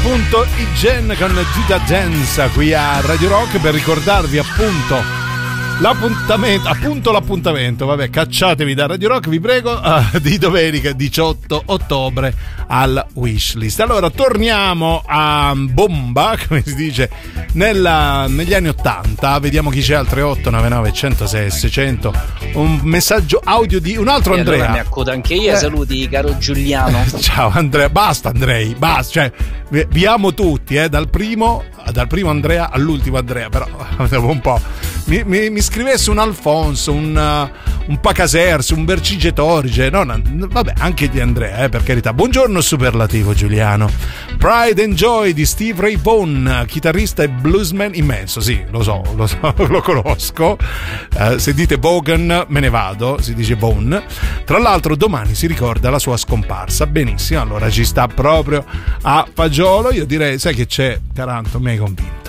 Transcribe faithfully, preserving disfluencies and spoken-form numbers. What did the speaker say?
appunto i Gen con Duda Dance qui a Radio Rock per ricordarvi appunto l'appuntamento, appunto l'appuntamento, vabbè, cacciatevi da Radio Rock, vi prego, uh, di domenica diciotto ottobre al Wishlist. Allora torniamo a bomba, come si dice, nella, negli anni ottanta. Vediamo chi c'è al tre otto nove nove uno zero sei seicento. Un messaggio audio di un altro e Andrea. Allora mi accodo anche io, eh. Saluti caro Giuliano. Ciao Andrea, basta Andrei, basta, cioè vi, vi amo tutti, eh, dal primo dal primo Andrea all'ultimo Andrea, però dopo un po' mi, mi, mi scrivesse un Alfonso, un, uh, un Pacasers, un Vercingetorige, no, no, vabbè, anche di Andrea, eh, per carità. Buongiorno superlativo Giuliano. Pride and Joy di Steve Ray Vaughan, chitarrista e bluesman immenso, sì, lo so, lo so, lo conosco. Uh, se dite Vaughan me ne vado, si dice Vaughan. Tra l'altro domani si ricorda la sua scomparsa, benissimo, allora ci sta proprio a fagiolo. Io direi, sai che c'è, Taranto, mi hai convinto.